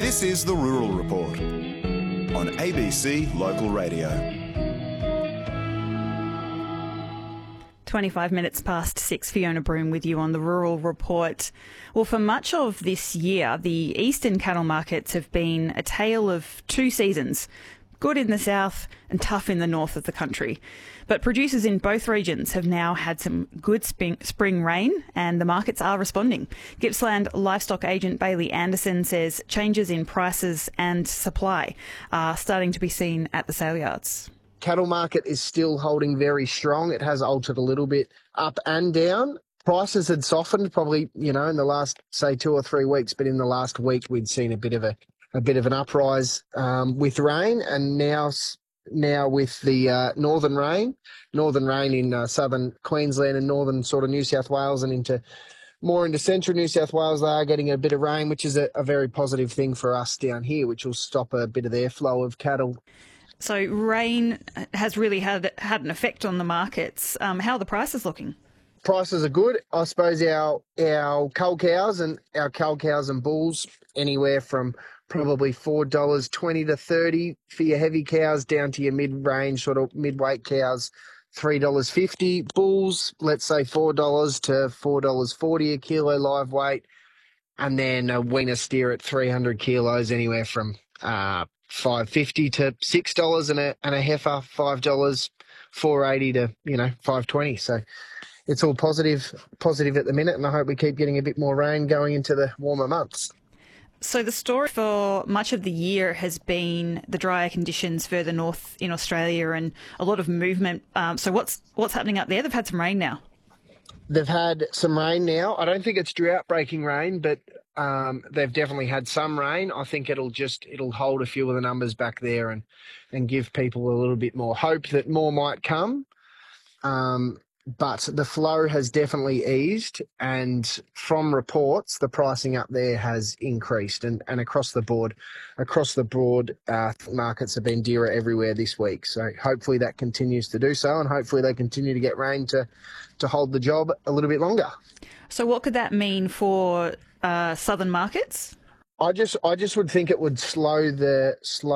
This is the Rural Report on ABC Local Radio. 25 minutes past 6, Fiona Broom with you on the Rural Report. Well, for much of this year, the eastern cattle markets have been a tale of two seasons. Good in the south and tough in the north of the country. But producers in both regions have now had some good spring rain and the markets are responding. Gippsland livestock agent Bailey Anderson says changes in prices and supply are starting to be seen at the sale yards. Cattle market is still holding very strong. It has altered a little bit up and down. Prices had softened probably, in the last, say, 2 or 3 weeks, but in the last week we'd seen a bit of an uprise with rain, and now with the northern rain in southern Queensland and northern sort of New South Wales and more into central New South Wales, they are getting a bit of rain, which is a very positive thing for us down here, which will stop a bit of the airflow of cattle. So rain has really had an effect on the markets. How are the prices looking? Prices are good. I suppose our cull cows and bulls anywhere from probably $4.20 to $30 for your heavy cows down to your mid-range, sort of mid-weight cows, $3.50. Bulls, let's say $4 to $4.40 a kilo live weight. And then a weaner steer at 300 kilos, anywhere from $5.50 to $6, and a heifer $5, $4.80 to $5.20. So it's all positive at the minute, and I hope we keep getting a bit more rain going into the warmer months. So the story for much of the year has been the drier conditions further north in Australia and a lot of movement. So what's happening up there? They've had some rain now. They've had some rain now. I don't think it's drought-breaking rain, but they've definitely had some rain. I think it'll hold a few of the numbers back there and give people a little bit more hope that more might come. But the flow has definitely eased, and from reports, the pricing up there has increased, and across the board, markets have been dearer everywhere this week. So hopefully that continues to do so, and hopefully they continue to get rain to hold the job a little bit longer. So what could that mean for southern markets? I just would think it would slow the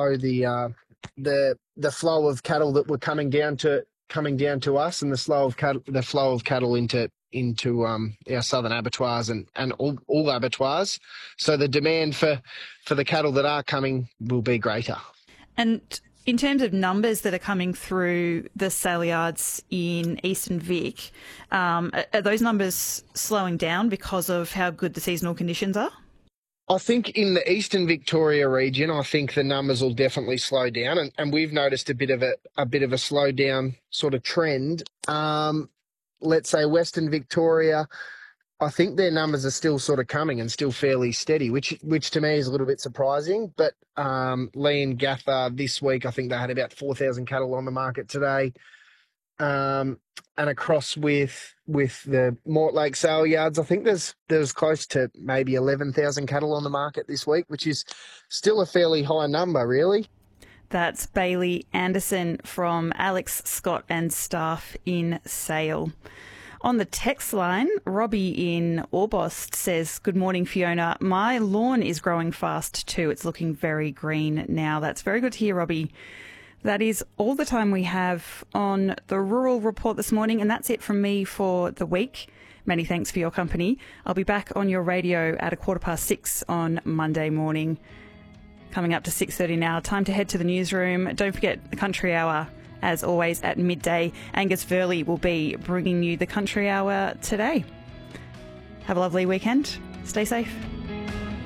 flow of cattle that were coming down to us, and the flow of cattle into our southern abattoirs and all abattoirs. So the demand for the cattle that are coming will be greater. And in terms of numbers that are coming through the sale yards in Eastern Vic, are those numbers slowing down because of how good the seasonal conditions are? I think in the Eastern Victoria region, I think the numbers will definitely slow down, and we've noticed a bit of a slowdown sort of trend. Let's say Western Victoria, I think their numbers are still sort of coming and still fairly steady, which to me is a little bit surprising. But Lee and Gather this week, I think they had about 4,000 cattle on the market today. And across with the Mortlake sale yards, I think there's close to maybe 11,000 cattle on the market this week, which is still a fairly high number, really. That's Bailey Anderson from Alex Scott and staff in Sale. On the text line, Robbie in Orbost says, "Good morning, Fiona. My lawn is growing fast too. It's looking very green now." That's very good to hear, Robbie. That is all the time we have on the Rural Report this morning, and that's it from me for the week. Many thanks for your company. I'll be back on your radio at 6:15 on Monday morning. Coming up to 6:30 now, time to head to the newsroom. Don't forget the Country Hour, as always, at midday. Angus Verley will be bringing you the Country Hour today. Have a lovely weekend. Stay safe.